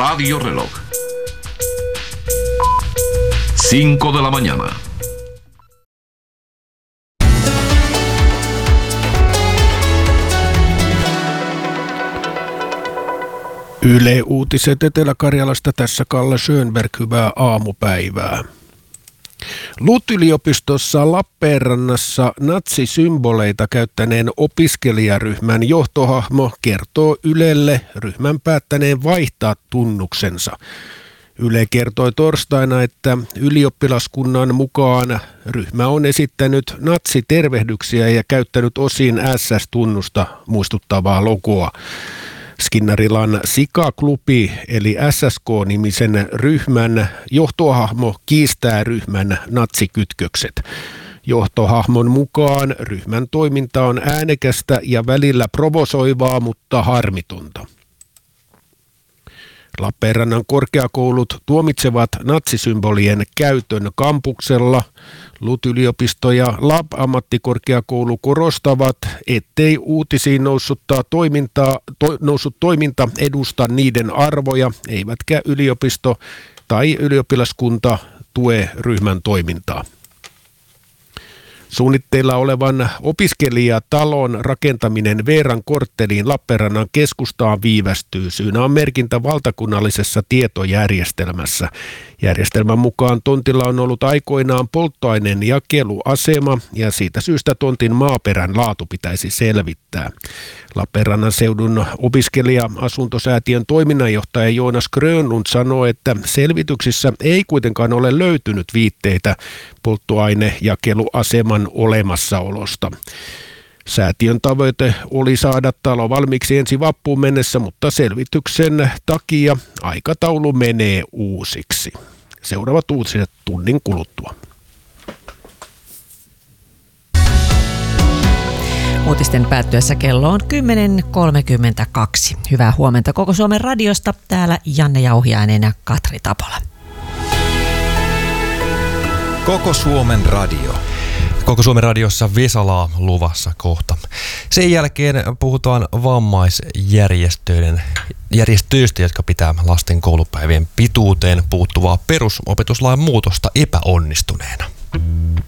Radio Reloj. 5 de la mañana. Yle Uutiset Etelä-Karjalasta, tässä Kalle Schönberg, hyvää aamupäivää. LUT-yliopistossa Lappeenrannassa natsisymboleita käyttäneen opiskelijaryhmän johtohahmo kertoo Ylelle ryhmän päättäneen vaihtaa tunnuksensa. Yle kertoi torstaina, että ylioppilaskunnan mukaan ryhmä on esittänyt natsitervehdyksiä ja käyttänyt osin SS-tunnusta muistuttavaa logoa. Skinnarilan Sika-klubi eli SSK-nimisen ryhmän johtohahmo kiistää ryhmän natsikytkökset. Johtohahmon mukaan ryhmän toiminta on äänekästä ja välillä provosoivaa, mutta harmitonta. Lappeenrannan korkeakoulut tuomitsevat natsisymbolien käytön kampuksella. LUT-yliopisto ja LAB-ammattikorkeakoulu korostavat, ettei uutisiin noussut toiminta edusta niiden arvoja, eivätkä yliopisto tai ylioppilaskunta tue ryhmän toimintaa. Suunnitteilla olevan opiskelijatalon rakentaminen Veeran kortteliin Lappeenrannan keskustaan viivästyy. Syynä on merkintä valtakunnallisessa tietojärjestelmässä. Järjestelmän mukaan tontilla on ollut aikoinaan polttoaineen jakeluasema ja siitä syystä tontin maaperän laatu pitäisi selvittää. Lappeenrannan seudun opiskelija-asuntosäätiön toiminnanjohtaja Joonas Grönlund sanoo, että selvityksissä ei kuitenkaan ole löytynyt viitteitä polttoainejakeluaseman olemassaolosta. Säätiön tavoite oli saada talo valmiiksi ensi vappuun mennessä, mutta selvityksen takia aikataulu menee uusiksi. Seuraavat uutiset tunnin kuluttua. Uutisten päättyessä kello on 10.32. Hyvää huomenta Koko Suomen radiosta. Täällä Janne Jauhiainen ja Katri Tapola. Koko Suomen radio. Koko Suomen radiossa Vesalaa luvassa kohta. Sen jälkeen puhutaan vammaisjärjestöistä, jotka pitää lasten koulupäivien pituuteen puuttuvaa perusopetuslain muutosta epäonnistuneena.